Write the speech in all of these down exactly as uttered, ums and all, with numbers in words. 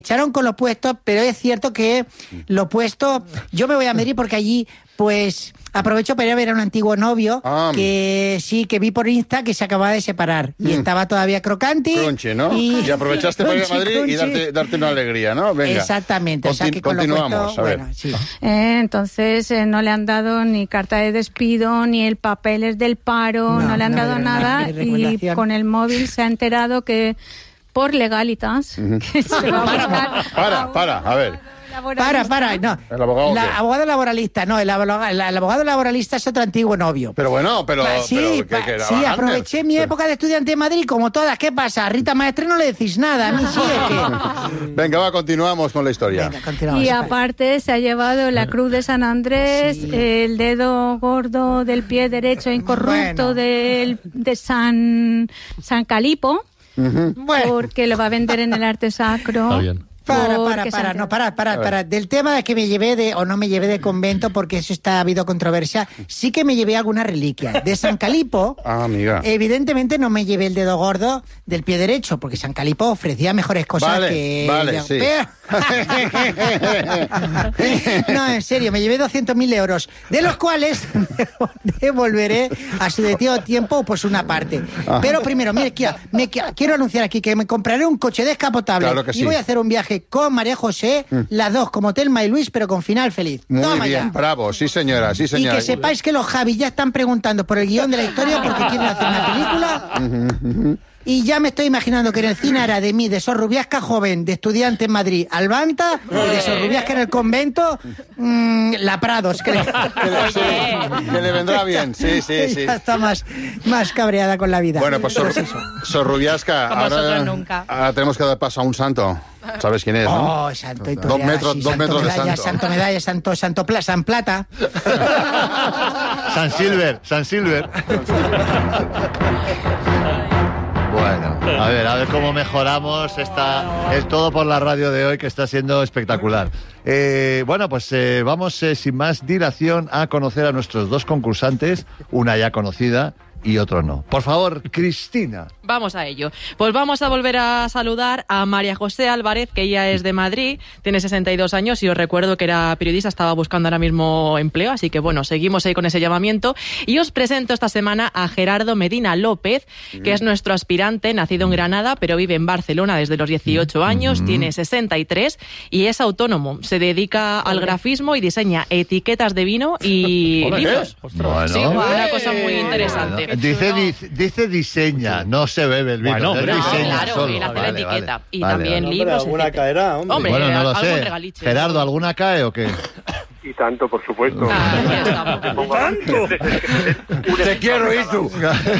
echaron con los puestos, pero es cierto que lo puesto, yo me voy a Madrid porque allí, pues, aprovecho para ir a ver a un antiguo novio ah. que sí, que vi por Insta que se acababa de separar y mm. estaba todavía crocante. Crunchy, ¿no? Y, y aprovechaste para ir a Madrid crunchy. y darte, darte una alegría, ¿no? Venga. Exactamente. Contin- o sea que con continuamos, lo puesto, a ver. Bueno, sí. eh, entonces eh, no le han dado ni carta de despido, ni el papeles del paro, no, no le han no, dado no, nada y con el móvil se ha enterado que por legalitas uh-huh. que se va a para, para, para, a ver. Para, para, no. ¿El abogado la, abogado laboralista, no, el abogado, el, el abogado laboralista es otro antiguo novio. Pero bueno, pero... Pa, sí, pero, ¿qué, qué, sí aproveché mi época de estudiante de Madrid, como todas. ¿Qué pasa? A Rita Maestre no le decís nada, a mí sí es que... Venga, va, continuamos con la historia. Venga, continuamos. Y aparte se ha llevado la cruz de San Andrés, sí. el dedo gordo del pie derecho incorrupto bueno. del, de San, San Calipo, uh-huh. bueno. porque lo va a vender en el arte sacro. Está bien. Para, para, para, no, para, para, para. Del tema de que me llevé de, o no me llevé de convento, porque eso está, ha habido controversia, sí que me llevé alguna reliquia. De San Calipo, ah, amiga. evidentemente no me llevé el dedo gordo del pie derecho, porque San Calipo ofrecía mejores cosas vale, que... Vale, sí. Pero... no, en serio, me llevé doscientos mil euros, de los cuales devolveré a su debido tiempo pues una parte. Ah. Pero primero, mire, quiero, me, quiero anunciar aquí que me compraré un coche descapotable claro que y sí. voy a hacer un viaje con María José, mm. las dos como Telma y Luis, pero con final feliz. Muy Toma bien, ya. bravo, sí señora, sí señora. Y que sepáis que los Javis ya están preguntando por el guión de la historia porque quieren hacer una película. Uh-huh, uh-huh. Y ya me estoy imaginando que en el cine era de mí, de Sor Rubiasca joven, de estudiante en Madrid, Albanta, y de Sor Rubiasca en el convento, mmm, La Prados, que le, que, le, sí, que le vendrá bien, sí, sí, sí. Ya está más, más cabreada con la vida. Bueno, pues Sor, Sor Rubiasca, ahora, nunca. ahora tenemos que dar paso a un santo. ¿Sabes quién es, no? Oh, santo y Dos metros, sí, dos santo metros medalla, de santo. Santo medalla, santo, santo pla, San Plata. San Silver, San Silver. Bueno, a ver, a ver cómo mejoramos esta, el todo por la radio de hoy, que está siendo espectacular. Eh, bueno, pues eh, vamos eh, sin más dilación a conocer a nuestros dos concursantes, una ya conocida y otro no. Por favor, Cristina. Vamos a ello. Pues vamos a volver a saludar a María José Álvarez, que ella es de Madrid, tiene sesenta y dos años y os recuerdo que era periodista, estaba buscando ahora mismo empleo, así que bueno, seguimos ahí con ese llamamiento. Y os presento esta semana a Gerardo Medina López, que es nuestro aspirante, nacido en Granada, pero vive en Barcelona desde los dieciocho años, mm-hmm. tiene sesenta y tres y es autónomo. Se dedica al grafismo y diseña etiquetas de vino y Hola, libros. Bueno. Sí, una cosa muy interesante. Bueno. Dice, dice, dice diseña, no se bebe el vino. Bueno, no, no, diseña claro, solo. él hace Vale, la etiqueta. vale, y vale, también vale. libros. Hombre, alguna caerá, hombre. Hombre, bueno, no lo algún sé. regaliche. Gerardo, ¿alguna cae o qué? Y tanto, por supuesto. Ah, ya estamos. ¿Tanto? Te quiero ir tú.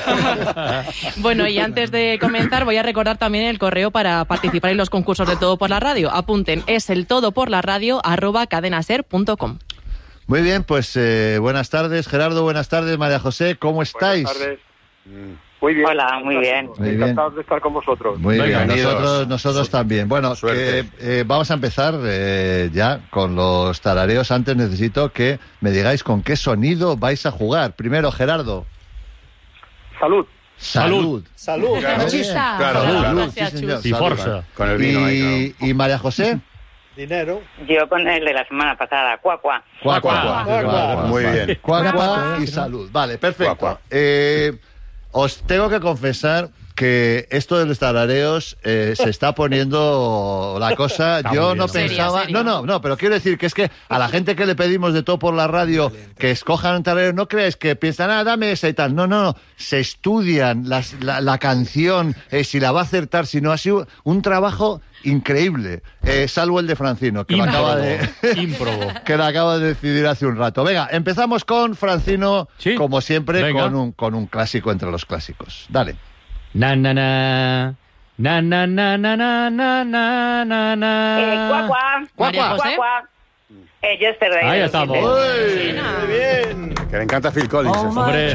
Bueno, y antes de comenzar voy a recordar también el correo para participar en los concursos de Todo por la Radio. Apunten, es el todo por la radio arroba cadenaser punto com. Muy bien, pues eh, buenas tardes, Gerardo, buenas tardes, María José, ¿cómo estáis? Buenas tardes. Muy bien. Hola, muy bien. Muy Encantados bien. de estar con vosotros. Muy bien, Bienvenidos. nosotros, nosotros también. Bueno, Suerte. eh, eh, vamos a empezar eh, ya con los tarareos. Antes necesito que me digáis con qué sonido vais a jugar. Primero, Gerardo. Salud. Salud. Salud. Claro, Chista. claro, Salud, claro. Luz, sí, Gracias, señor. Chus. Y Salud. forza. Con el vino ahí, Y, y María José. Dinero. Yo con el de la semana pasada, cuá, cuá. Cuá, cuá, Cuá, cuá, cuá. cuá, Muy cuá. bien. Cuá, Una cuá pata, y ¿no? salud. Vale, perfecto. Cuá, cuá. Eh, os tengo que confesar que esto de los tarareos eh, se está poniendo la cosa. Está Yo muy no bien. pensaba. Seria, seria. No, no, no, pero quiero decir que es que a la gente que le pedimos de todo por la radio que escojan un tarareo, no crees que piensan, ah, dame esa y tal. No, no, no. Se estudian las, la, la canción, eh, si la va a acertar, si no. Ha sido un trabajo increíble, eh, salvo el de Francino, que lo acaba de. Ímprobo. que lo acabo de decidir hace un rato. Venga, empezamos con Francino, Sí. como siempre, Venga. con un, con un clásico entre los clásicos. Dale. Na, na, na. Na, na, na, na, na, na, na, na, na. Eh, cuá, cuá. María Cuá, José. cuá. Eh, yo estoy de Ahí estamos. ¡Uy! Muy bien. Que le encanta Phil Collins. esto. Hombre.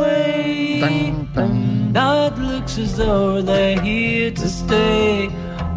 Tan, tan. Now it looks as though they're here to stay.